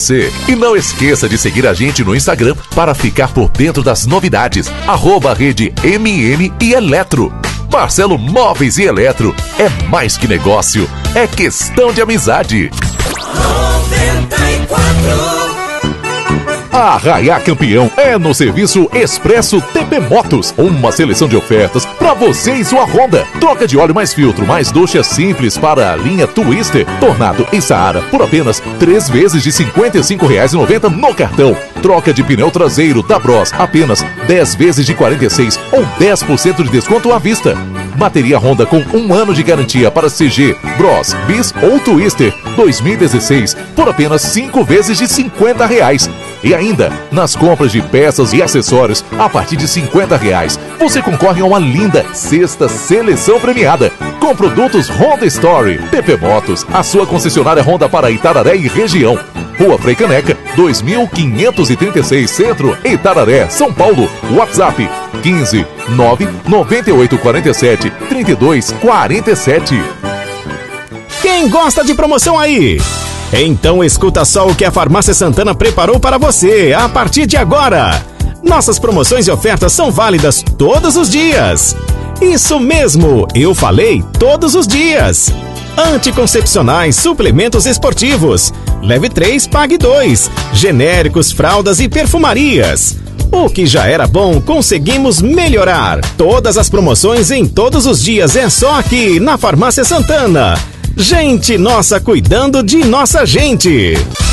você. E não esqueça de seguir a gente no Instagram para ficar por dentro das novidades. @rede MM e Eletro. Marcelo Móveis e Eletro. É mais que negócio, é questão de amizade. 94. A Arraiá Campeão é no serviço Expresso TP Motos. Uma seleção de ofertas para você e sua Honda. Troca de óleo mais filtro, mais ducha simples para a linha Twister, Tornado e Saara por apenas 3 vezes de R$ 55,90 no cartão. Troca de pneu traseiro da Bros, apenas 10 vezes de 46 ou 10% de desconto à vista. Bateria Honda com 1 ano de garantia para CG, Bros, Bis ou Twister 2016 por apenas 5 vezes de R$ 50. E ainda, nas compras de peças e acessórios a partir de R$ 50, você concorre a uma linda cesta seleção premiada com produtos Honda Story. TP Motos, a sua concessionária Honda para Itararé e região. Rua Frei Caneca, 2536 Centro, Itararé, São Paulo. WhatsApp 15 99847 3247. Quem gosta de promoção aí? Então escuta só o que a Farmácia Santana preparou para você a partir de agora. Nossas promoções e ofertas são válidas todos os dias. Isso mesmo, eu falei todos os dias. Anticoncepcionais, suplementos esportivos. Leve 3, pague 2. Genéricos, fraldas e perfumarias. O que já era bom, conseguimos melhorar. Todas as promoções em todos os dias é só aqui na Farmácia Santana. Gente nossa cuidando de nossa gente.